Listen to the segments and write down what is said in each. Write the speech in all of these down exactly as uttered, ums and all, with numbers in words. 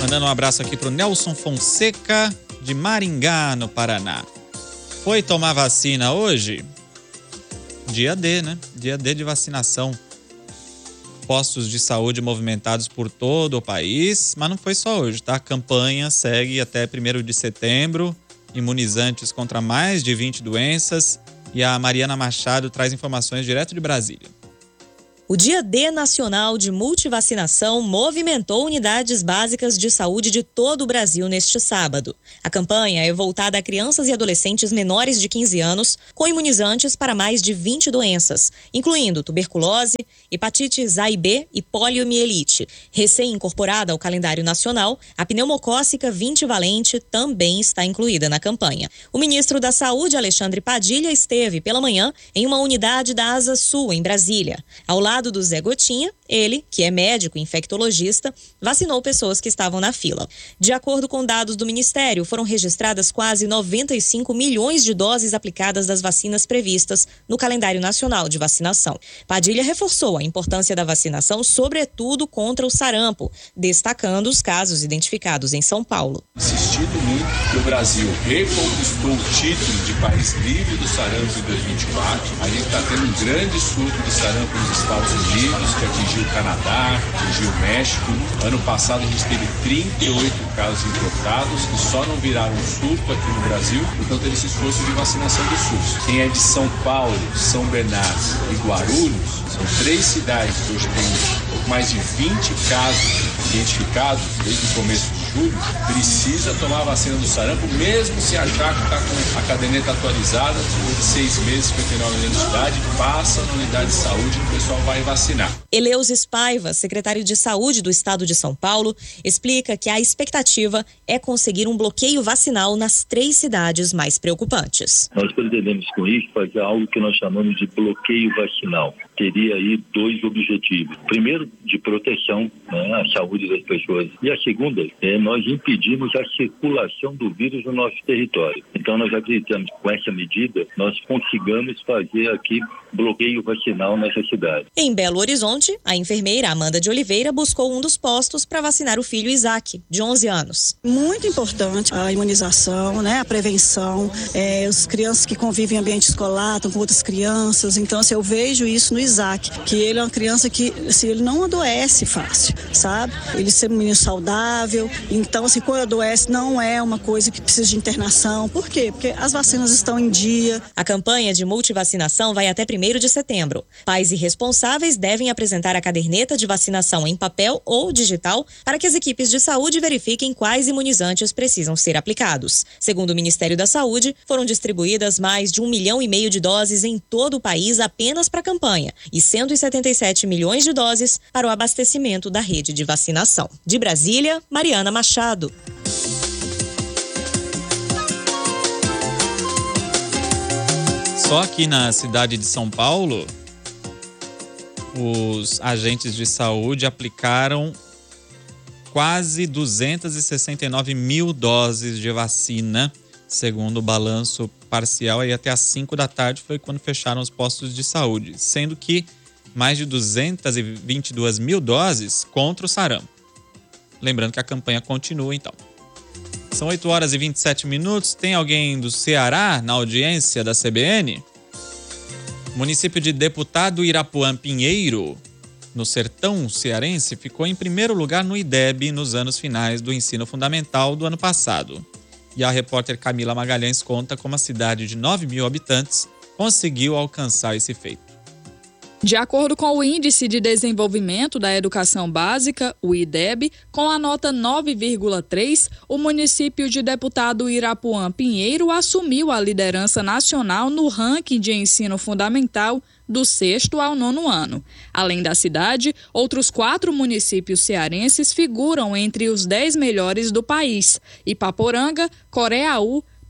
Mandando um abraço aqui pro Nelson Fonseca, de Maringá, no Paraná. Foi tomar vacina hoje? Dia D, né? Dia D de vacinação. Postos de saúde movimentados por todo o país, mas não foi só hoje, tá? A campanha segue até primeiro de setembro, imunizantes contra mais de vinte doenças, e a Mariana Machado traz informações direto de Brasília. O Dia D Nacional de Multivacinação movimentou unidades básicas de saúde de todo o Brasil neste sábado. A campanha é voltada a crianças e adolescentes menores de quinze anos com imunizantes para mais de vinte doenças, incluindo tuberculose, hepatites A e B e poliomielite. Recém-incorporada ao calendário nacional, a pneumocócica vinte valente também está incluída na campanha. O ministro da Saúde, Alexandre Padilha, esteve pela manhã em uma unidade da Asa Sul, em Brasília. Ao lado do Zé Gotinha, ele, que é médico e infectologista, vacinou pessoas que estavam na fila. De acordo com dados do Ministério, foram registradas quase noventa e cinco milhões de doses aplicadas das vacinas previstas no calendário nacional de vacinação. Padilha reforçou a importância da vacinação, sobretudo contra o sarampo, destacando os casos identificados em São Paulo. Insistido muito que o Brasil reconquistou o título de país livre do sarampo em dois mil e vinte e quatro. A gente está tendo um grande surto de sarampo nos Estados Unidos, que atingiu o Canadá, atingiu o México. Ano passado a gente teve trinta e oito casos importados que só não viraram um surto aqui no Brasil por conta desse esforço de vacinação do SUS. Quem é de São Paulo, São Bernardo e Guarulhos, são três cidades que hoje têm mais de vinte casos identificados desde o começo de julho, precisa tomar a vacina do sarampo, mesmo se achar que está com a caderneta atualizada, depois de seis meses, cinquenta e nove anos de idade, passa na unidade de saúde e o pessoal vai vacinar. Eleusis Paiva, secretário de Saúde do Estado de São Paulo, explica que a expectativa é conseguir um bloqueio vacinal nas três cidades mais preocupantes. Nós pretendemos com isso fazer algo que nós chamamos de bloqueio vacinal. Teria aí dois objetivos. Primeiro, de proteção, né, à saúde das pessoas. E a segunda, é nós impedimos a circulação do vírus no nosso território. Então nós acreditamos que com essa medida nós consigamos fazer aqui bloqueio vacinal nessa cidade. Em Belo Horizonte, a enfermeira Amanda de Oliveira buscou um dos postos para vacinar o filho Isaac, de onze anos. Muito importante a imunização, né, a prevenção, é, as crianças que convivem em ambiente escolar, estão com outras crianças. Então, assim, eu vejo isso no Isaac, que ele é uma criança que, assim, ele não adoece fácil, sabe? Ele é um menino saudável. Então, assim, quando adoece, não é uma coisa que precisa de internação. Por quê? Porque as vacinas estão em dia. A campanha de multivacinação vai até primeiro de setembro. Pais e responsáveis devem apresentar a caderneta de vacinação em papel ou digital para que as equipes de saúde verifiquem quais imunizantes precisam ser aplicados. Segundo o Ministério da Saúde, foram distribuídas mais de um milhão e meio de doses em todo o país apenas para a campanha e cento e setenta e sete milhões de doses para o abastecimento da rede de vacinação. De Brasília, Mariana Machado. Só aqui na cidade de São Paulo, os agentes de saúde aplicaram quase duzentas e sessenta e nove mil doses de vacina, segundo o balanço parcial. Aí até às cinco da tarde foi quando fecharam os postos de saúde, sendo que mais de duzentas e vinte e duas mil doses contra o sarampo. Lembrando que a campanha continua, então. São oito horas e vinte e sete minutos. Tem alguém do Ceará na audiência da C B N? O município de Deputado Irapuã Pinheiro, no sertão cearense, ficou em primeiro lugar no I D E B nos anos finais do ensino fundamental do ano passado. E a repórter Camila Magalhães conta como a cidade de nove mil habitantes conseguiu alcançar esse feito. De acordo com o Índice de Desenvolvimento da Educação Básica, o I D E B, com a nota nove vírgula três, o município de Deputado Irapuã Pinheiro assumiu a liderança nacional no ranking de ensino fundamental do sexto ao nono ano. Além da cidade, outros quatro municípios cearenses figuram entre os dez melhores do país: Ipaporanga, Coreaú,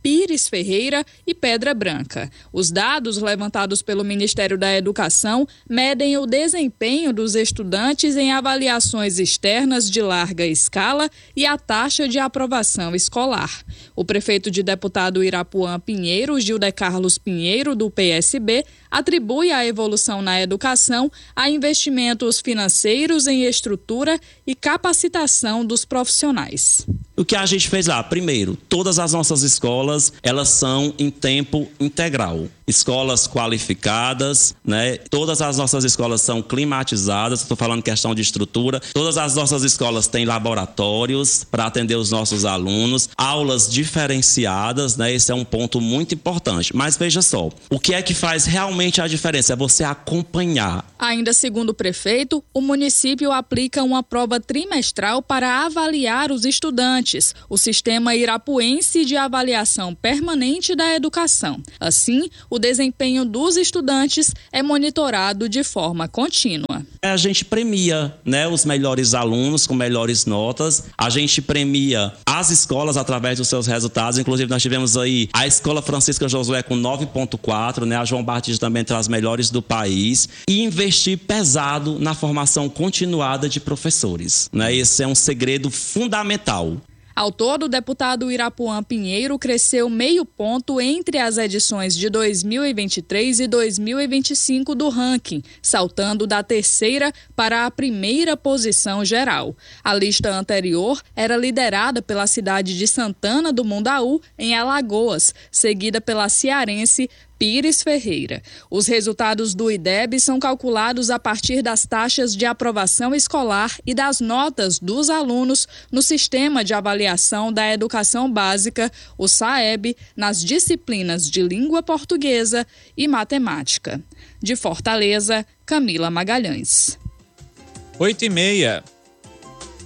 Pires Ferreira e Pedra Branca. Os dados levantados pelo Ministério da Educação medem o desempenho dos estudantes em avaliações externas de larga escala e a taxa de aprovação escolar. O prefeito de Deputado Irapuã Pinheiro, Gilder Carlos Pinheiro, do P S B, atribui a evolução na educação a investimentos financeiros em estrutura e capacitação dos profissionais. O que a gente fez lá? Primeiro, todas as nossas escolas, elas são em tempo integral. Escolas qualificadas, né? Todas as nossas escolas são climatizadas, estou falando questão de estrutura. Todas as nossas escolas têm laboratórios para atender os nossos alunos, aulas diferenciadas, né? Esse é um ponto muito importante. Mas veja só, o que é que faz realmente a diferença? É você acompanhar. Ainda segundo o prefeito, o município aplica uma prova trimestral para avaliar os estudantes, o Sistema Irapuense de Avaliação Permanente da Educação. Assim, o desempenho dos estudantes é monitorado de forma contínua. A gente premia, né, os melhores alunos com melhores notas, a gente premia as escolas através dos seus resultados, inclusive nós tivemos aí a Escola Francisca Josué com nove ponto quatro, né, a João Batista também entre as melhores do país, e investir pesado na formação continuada de professores, né? Esse é um segredo fundamental. Ao todo, o deputado Irapuã Pinheiro cresceu meio ponto entre as edições de dois mil e vinte e três e dois mil e vinte e cinco do ranking, saltando da terceira para a primeira posição geral. A lista anterior era liderada pela cidade de Santana do Mundaú, em Alagoas, seguida pela cearense Pires Ferreira. Os resultados do I D E B são calculados a partir das taxas de aprovação escolar e das notas dos alunos no Sistema de Avaliação da Educação Básica, o SAEB, nas disciplinas de Língua Portuguesa e Matemática. De Fortaleza, Camila Magalhães. Oito e meia.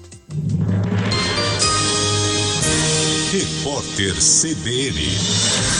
Repórter C B N.